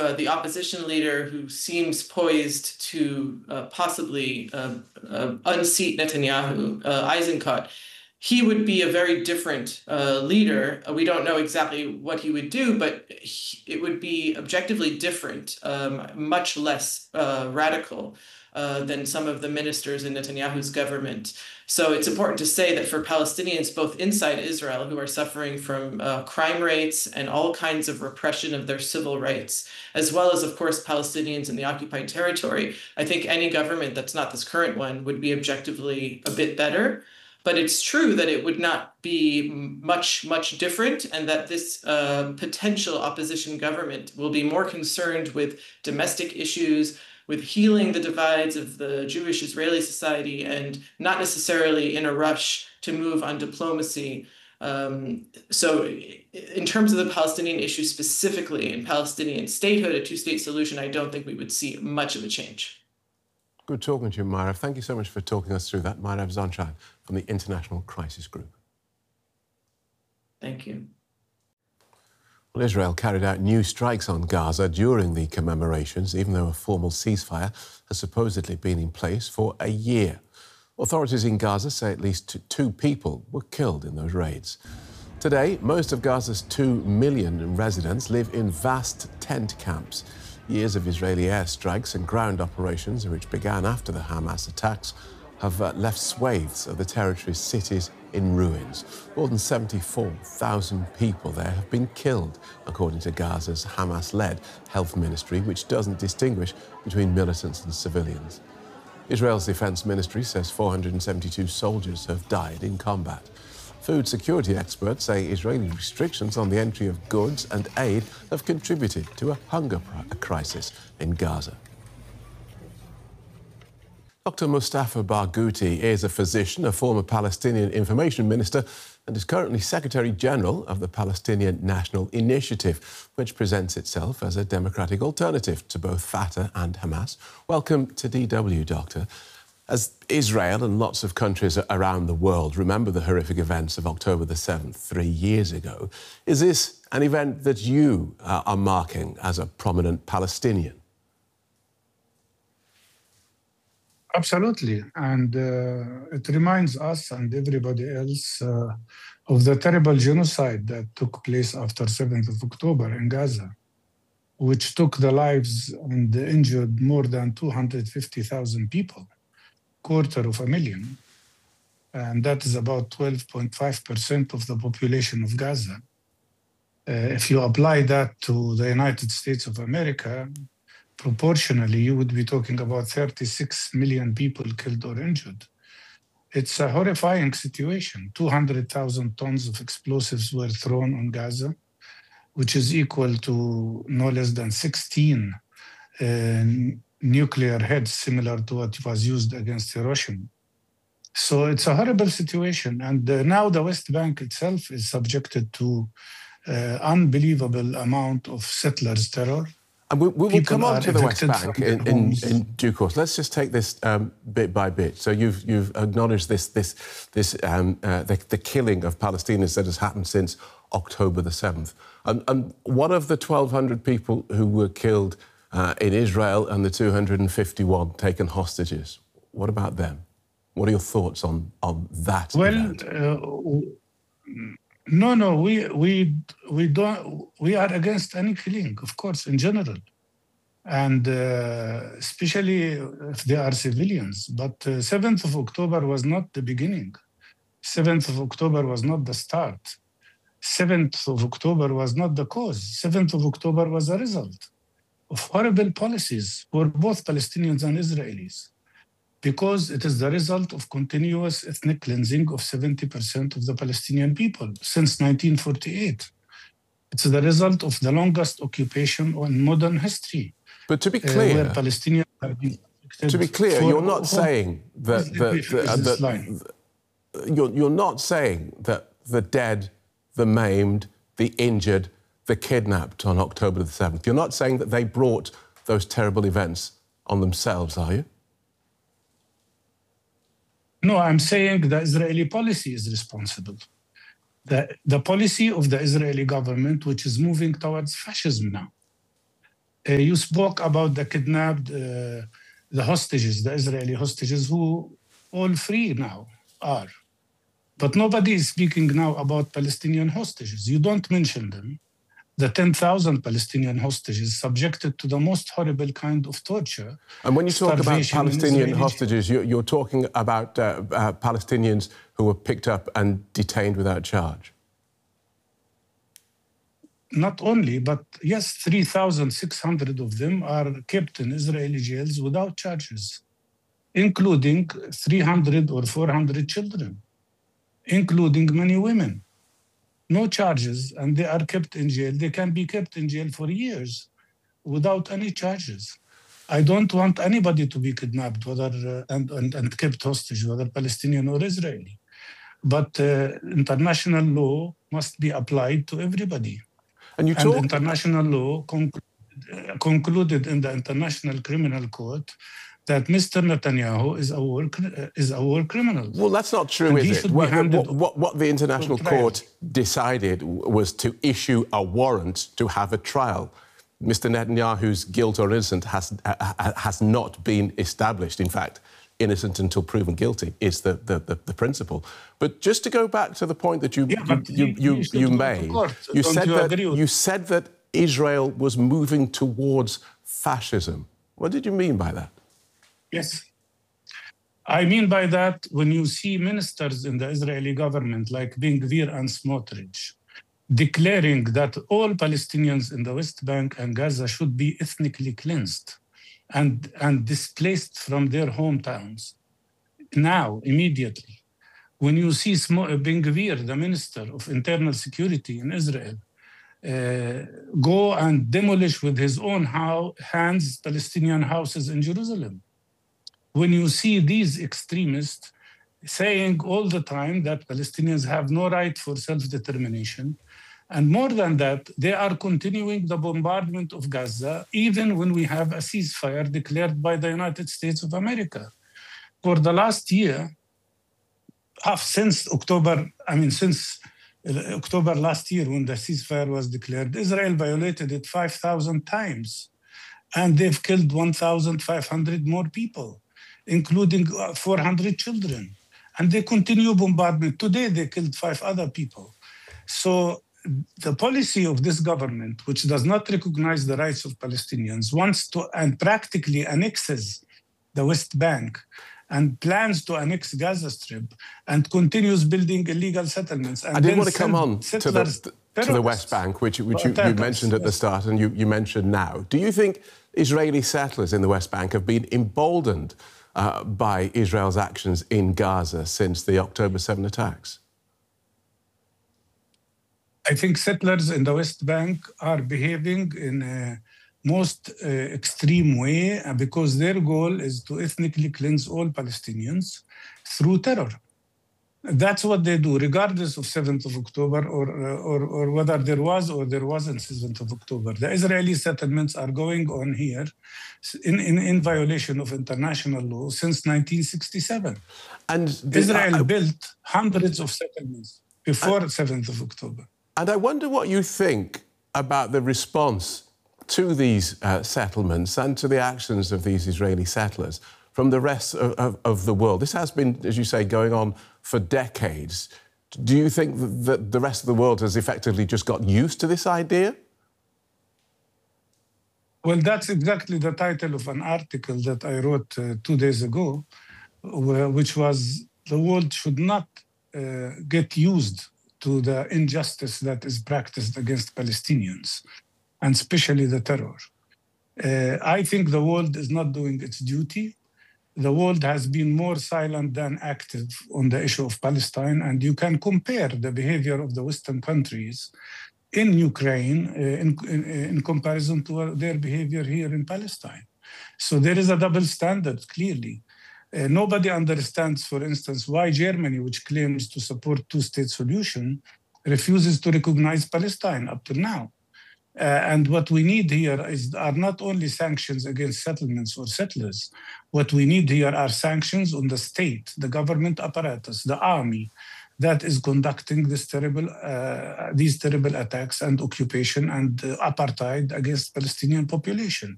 the opposition leader who seems poised to possibly unseat Netanyahu, Eisenkot, he would be a very different leader. We don't know exactly what he would do, but it would be objectively different, much less radical than some of the ministers in Netanyahu's government. So it's important to say that for Palestinians, both inside Israel, who are suffering from crime rates and all kinds of repression of their civil rights, as well as, of course, Palestinians in the occupied territory, I think any government that's not this current one would be objectively a bit better. But it's true that it would not be much, much different, and that this potential opposition government will be more concerned with domestic issues, with healing the divides of the Jewish-Israeli society, and not necessarily in a rush to move on diplomacy. So in terms of the Palestinian issue specifically, in Palestinian statehood, a two-state solution, I don't think we would see much of a change. Good talking to you, Myrav. Thank you so much for talking us through that. Myrav Zanshad from the International Crisis Group. Thank you. Well, Israel carried out new strikes on Gaza during the commemorations, even though a formal ceasefire has supposedly been in place for a year. Authorities in Gaza say at least 2 people were killed in those raids. Today, most of Gaza's 2 million residents live in vast tent camps. Years of Israeli airstrikes and ground operations, which began after the Hamas attacks, have left swathes of the territory's cities in ruins. More than 74,000 people there have been killed, according to Gaza's Hamas-led health ministry, which doesn't distinguish between militants and civilians. Israel's defense ministry says 472 soldiers have died in combat. Food security experts say Israeli restrictions on the entry of goods and aid have contributed to a hunger crisis in Gaza. Dr. Mustafa Barghouti is a physician, a former Palestinian information minister, and is currently Secretary General of the Palestinian National Initiative, which presents itself as a democratic alternative to both Fatah and Hamas. Welcome to DW, Doctor. As Israel and lots of countries around the world remember the horrific events of October the 7th 3 years ago, is this an event that you are marking as a prominent Palestinian? Absolutely. And it reminds us and everybody else of the terrible genocide that took place after 7th of October in Gaza, which took the lives and injured more than 250,000 people. 250,000, and that is about 12.5% of the population of Gaza. If you apply that to the United States of America, proportionally, you would be talking about 36 million people killed or injured. It's a horrifying situation. 200,000 tons of explosives were thrown on Gaza, which is equal to no less than 16 nuclear heads, similar to what was used against Hiroshima. So it's a horrible situation. And now the West Bank itself is subjected to unbelievable amount of settlers' terror. And we will come on to the West Bank in due course. Let's just take this bit by bit. So you've acknowledged the killing of Palestinians that has happened since October the 7th. And what of the 1,200 people who were killed in Israel and the 251 taken hostages? What about them? What are your thoughts on that? Well, no, we don't. We are against any killing, of course, in general, and especially if they are civilians. But 7th of October was not the beginning. 7th of October was not the start. 7th of October was not the cause. 7th of October was a result of horrible policies for both Palestinians and Israelis, because it is the result of continuous ethnic cleansing of 70% of the Palestinian people since 1948. It's the result of the longest occupation in modern history. But to be clear, where Palestinians have been you're not saying that you're not saying that the dead, the maimed, the injured, the kidnapped on October the 7th. You're not saying that they brought those terrible events on themselves, are you? No, I'm saying the Israeli policy is responsible. The policy of the Israeli government, which is moving towards fascism now. You spoke about the kidnapped, the hostages, the Israeli hostages, who all free now are. But nobody is speaking now about Palestinian hostages. You don't mention them. The 10,000 Palestinian hostages subjected to the most horrible kind of torture. And when you talk about Palestinian hostages, you're talking about Palestinians who were picked up and detained without charge. Not only, but yes, 3,600 of them are kept in Israeli jails without charges, including 300 or 400 children, including many women. No charges, and they are kept in jail. They can be kept in jail for years without any charges. I don't want anybody to be kidnapped, whether and kept hostage, whether Palestinian or Israeli. But international law must be applied to everybody. And international law concluded in the International Criminal Court that Mr. Netanyahu is a war criminal. Well, that's not true, is it? What the International Court decided was to issue a warrant to have a trial. Mr. Netanyahu's guilt or innocence has not been established. In fact, innocent until proven guilty is the principle. But just to go back to the point that you made, you said that Israel was moving towards fascism. What did you mean by that? Yes. I mean by that, when you see ministers in the Israeli government like Ben-Gvir and Smotrich declaring that all Palestinians in the West Bank and Gaza should be ethnically cleansed and displaced from their hometowns now, immediately. When you see Ben-Gvir, the Minister of Internal Security in Israel, go and demolish with his own hands Palestinian houses in Jerusalem. When you see these extremists saying all the time that Palestinians have no right for self-determination, and more than that, they are continuing the bombardment of Gaza, even when we have a ceasefire declared by the United States of America. For the last year, since October last year, when the ceasefire was declared, Israel violated it 5,000 times, and they've killed 1,500 more people, including 400 children. And they continue bombardment. Today, they killed 5 other people. So the policy of this government, which does not recognize the rights of Palestinians, wants to and practically annexes the West Bank and plans to annex Gaza Strip and continues building illegal settlements. And I did want to come on to the West Bank, which you mentioned at the start and you mentioned now. Do you think Israeli settlers in the West Bank have been emboldened by Israel's actions in Gaza since the October 7 attacks? I think settlers in the West Bank are behaving in a most extreme way because their goal is to ethnically cleanse all Palestinians through terror. That's what they do, regardless of 7th of October or whether there was or there wasn't 7th of October. The Israeli settlements are going on here in violation of international law since 1967. And Israel built hundreds of settlements before 7th of October. And I wonder what you think about the response to these settlements and to the actions of these Israeli settlers from the rest of the world. This has been, as you say, going on for decades. Do you think that the rest of the world has effectively just got used to this idea? Well, that's exactly the title of an article that I wrote 2 days ago, which was the world should not get used to the injustice that is practiced against Palestinians, and especially the terror. I think the world is not doing its duty. The world has been more silent than active on the issue of Palestine, and you can compare the behavior of the Western countries in Ukraine in comparison to their behavior here in Palestine. So there is a double standard, clearly. Nobody understands, for instance, why Germany, which claims to support two-state solution, refuses to recognize Palestine up to now. And what we need here are not only sanctions against settlements or settlers. What we need here are sanctions on the state, the government apparatus, the army, that is conducting these terrible attacks and occupation and apartheid against Palestinian population.